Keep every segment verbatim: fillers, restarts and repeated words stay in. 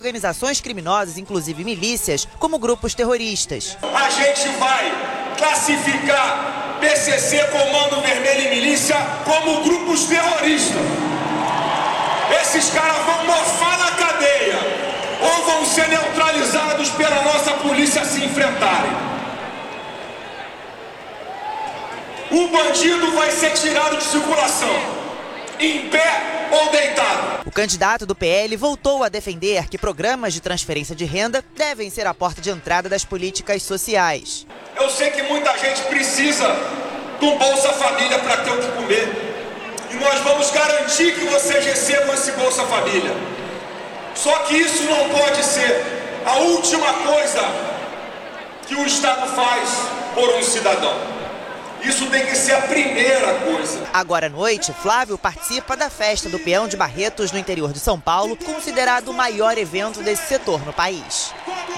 organizações criminosas, inclusive milícias, como grupos terroristas. A gente vai classificar P C C, Comando Vermelho e Milícia como grupos terroristas. Esses caras vão morfar na cadeia ou vão ser neutralizados pela nossa polícia se enfrentarem. O bandido vai ser tirado de circulação, em pé ou deitado. O candidato do P L voltou a defender que programas de transferência de renda devem ser a porta de entrada das políticas sociais. Eu sei que muita gente precisa de um Bolsa Família para ter o que comer. E nós vamos garantir que vocês recebam esse Bolsa Família. Só que isso não pode ser a última coisa que o Estado faz por um cidadão. Isso tem que ser a primeira coisa. Agora à noite, Flávio participa da festa do Peão de Barretos no interior de São Paulo, considerado o maior evento desse setor no país.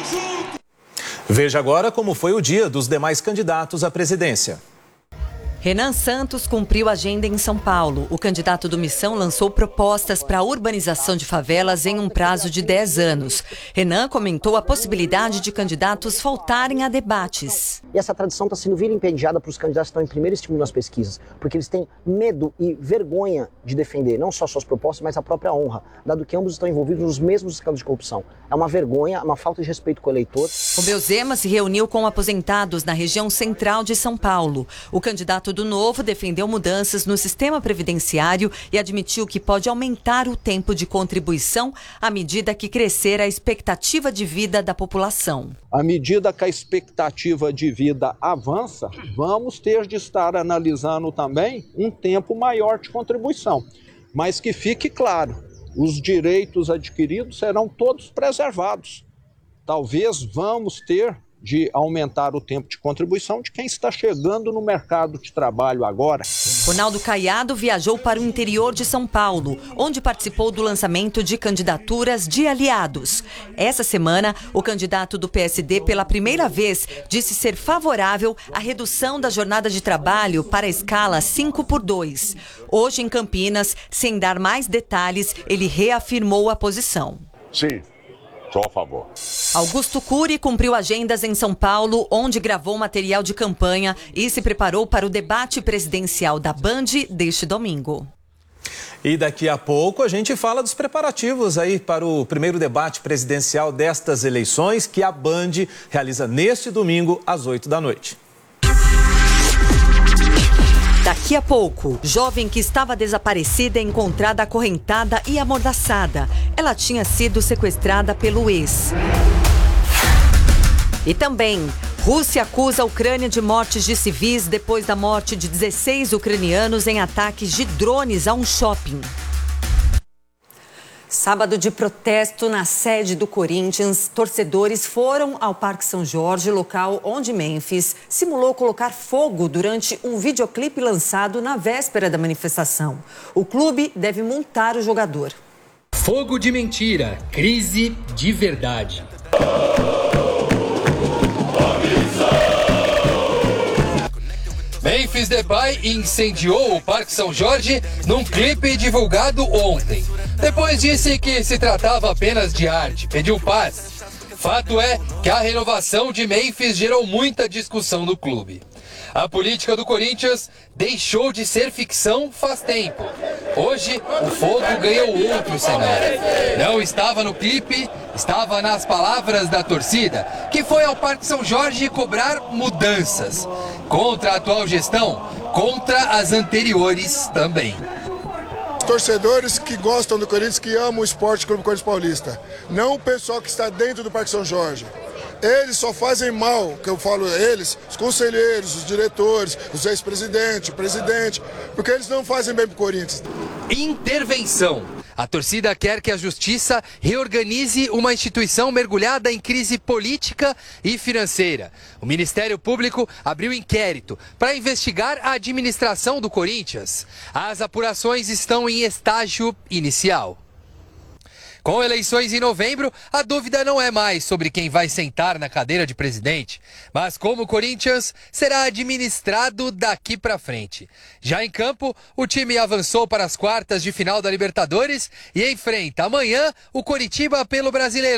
Veja agora como foi o dia dos demais candidatos à presidência. Renan Santos cumpriu a agenda em São Paulo. O candidato do Missão lançou propostas para a urbanização de favelas em um prazo de dez anos. Renan comentou a possibilidade de candidatos faltarem a debates. E essa tradição está sendo vilipendiada para os candidatos que estão em primeiro estímulo nas pesquisas, porque eles têm medo e vergonha de defender não só suas propostas, mas a própria honra, dado que ambos estão envolvidos nos mesmos escândalos de corrupção. É uma vergonha, uma falta de respeito com o eleitor. Romeu Zema se reuniu com aposentados na região central de São Paulo. O candidato do Novo defendeu mudanças no sistema previdenciário e admitiu que pode aumentar o tempo de contribuição à medida que crescer a expectativa de vida da população. À medida que a expectativa de vida avança, vamos ter de estar analisando também um tempo maior de contribuição. Mas que fique claro, os direitos adquiridos serão todos preservados. Talvez vamos ter de aumentar o tempo de contribuição de quem está chegando no mercado de trabalho agora. Ronaldo Caiado viajou para o interior de São Paulo, onde participou do lançamento de candidaturas de aliados. Essa semana, o candidato do P S D, pela primeira vez, disse ser favorável à redução da jornada de trabalho para a escala cinco por dois. Hoje, em Campinas, sem dar mais detalhes, ele reafirmou a posição. Sim. Sou a favor. Augusto Cury cumpriu agendas em São Paulo, onde gravou material de campanha e se preparou para o debate presidencial da Band deste domingo. E daqui a pouco a gente fala dos preparativos aí para o primeiro debate presidencial destas eleições que a Band realiza neste domingo às oito da noite. Daqui a pouco, jovem que estava desaparecida é encontrada acorrentada e amordaçada. Ela tinha sido sequestrada pelo ex. E também, Rússia acusa a Ucrânia de mortes de civis depois da morte de dezesseis ucranianos em ataques de drones a um shopping. Sábado de protesto na sede do Corinthians, torcedores foram ao Parque São Jorge, local onde Memphis simulou colocar fogo durante um videoclipe lançado na véspera da manifestação. O clube deve multar o jogador. Fogo de mentira, crise de verdade. Memphis Depay incendiou o Parque São Jorge num clipe divulgado ontem. Depois disse que se tratava apenas de arte, pediu paz. Fato é que a renovação de Memphis gerou muita discussão no clube. A política do Corinthians deixou de ser ficção faz tempo. Hoje, o fogo ganhou outro cenário. Não estava no clipe, estava nas palavras da torcida, que foi ao Parque São Jorge cobrar mudanças. Contra a atual gestão, contra as anteriores também. Torcedores que gostam do Corinthians, que amam o Esporte Clube Corinthians Paulista. Não o pessoal que está dentro do Parque São Jorge. Eles só fazem mal, que eu falo eles, os conselheiros, os diretores, os ex-presidentes, o presidente, porque eles não fazem bem pro Corinthians. Intervenção. A torcida quer que a justiça reorganize uma instituição mergulhada em crise política e financeira. O Ministério Público abriu inquérito para investigar a administração do Corinthians. As apurações estão em estágio inicial. Com eleições em novembro, a dúvida não é mais sobre quem vai sentar na cadeira de presidente, mas como o Corinthians será administrado daqui para frente. Já em campo, o time avançou para as quartas de final da Libertadores e enfrenta amanhã o Coritiba pelo Brasileirão.